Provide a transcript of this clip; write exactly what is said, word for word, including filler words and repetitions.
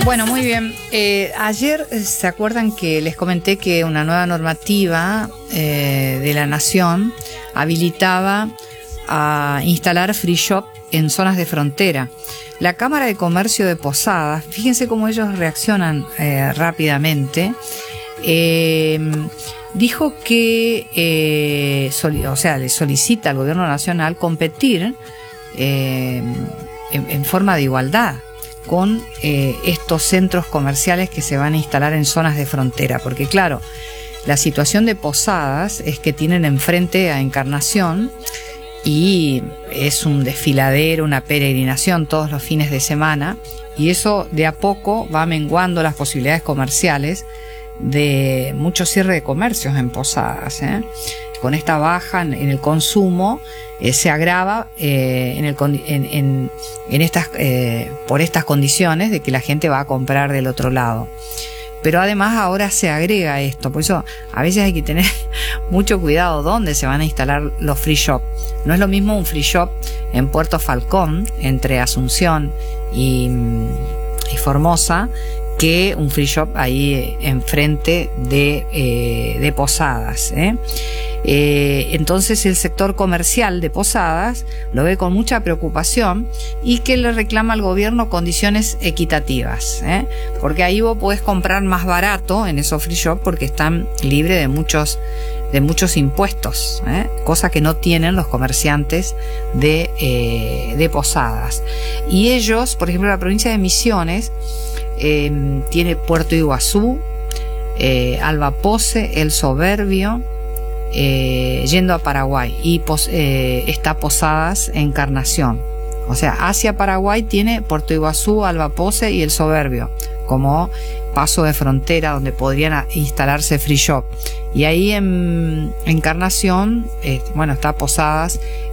Bueno, muy bien. Eh, ayer, ¿se acuerdan que les comenté que una nueva normativa eh, de la Nación habilitaba a instalar free shop en zonas de frontera? La Cámara de Comercio de Posadas, fíjense cómo ellos reaccionan eh, rápidamente, eh, dijo que, eh, soli- o sea, le solicita al Gobierno Nacional competir eh, en, en forma de igualdad con eh, estos centros comerciales que se van a instalar en zonas de frontera, porque claro, la situación de Posadas es que tienen enfrente a Encarnación y es un desfiladero, una peregrinación todos los fines de semana, y eso de a poco va menguando las posibilidades comerciales de mucho cierre de comercios en Posadas, ¿eh? Con esta baja en, en el consumo eh, se agrava eh, en, el, en, en, en estas, eh, por estas condiciones de que la gente va a comprar del otro lado. Pero además ahora se agrega esto, por eso a veces hay que tener mucho cuidado dónde se van a instalar los free shop. No es lo mismo un free shop en Puerto Falcón, entre Asunción y, y Formosa, que un free shop ahí enfrente de, eh, de Posadas, ¿eh? Eh, entonces el sector comercial de Posadas lo ve con mucha preocupación y que le reclama al gobierno condiciones equitativas, ¿eh? Porque ahí vos podés comprar más barato en esos free shop porque están libres de muchos de muchos impuestos, ¿eh? Cosa que no tienen los comerciantes de, eh, de Posadas. Y ellos, por ejemplo, la provincia de Misiones eh, tiene Puerto Iguazú, eh, Albapoce, El Soberbio, Eh, yendo a Paraguay, y pos, eh, está Posadas, Encarnación. O sea, hacia Paraguay tiene Puerto Iguazú, Albapoce y El Soberbio como paso de frontera donde podrían instalarse free shop. Y ahí en Encarnación, eh, bueno, está Posadas